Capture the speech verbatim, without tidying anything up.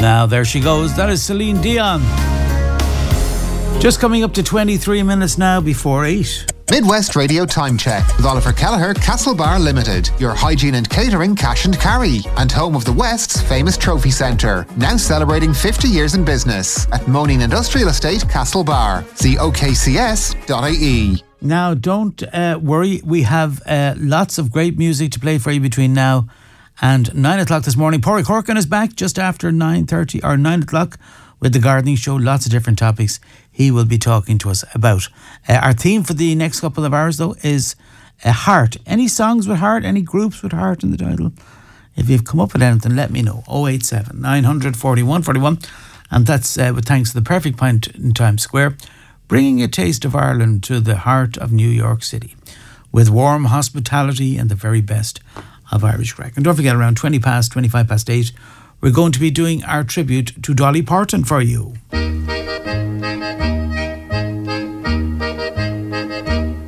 Now there she goes. That is Celine Dion. Just coming up to twenty-three minutes now before eight. Midwest Radio Time Check with Oliver Kelleher, Castlebar Limited, your hygiene and catering cash and carry, and home of the West's famous trophy centre, now celebrating fifty years in business at Moaning Industrial Estate, Castlebar. See o k c s dot i e. Now, don't uh, worry. We have uh, lots of great music to play for you between now and nine o'clock this morning. Pádraig Corkin is back just after nine thirty or nine o'clock with the gardening show. Lots of different topics he will be talking to us about. Uh, our theme for the next couple of hours, though, is uh, heart. Any songs with heart? Any groups with heart in the title? If you've come up with anything, let me know. oh eight seven, nine hundred, forty-one forty-one. And that's uh, with thanks to the Perfect Pint in Times Square, bringing a taste of Ireland to the heart of New York City with warm hospitality and the very best of Irish crack. And don't forget, around twenty past, twenty-five past eight, we're going to be doing our tribute to Dolly Parton for you.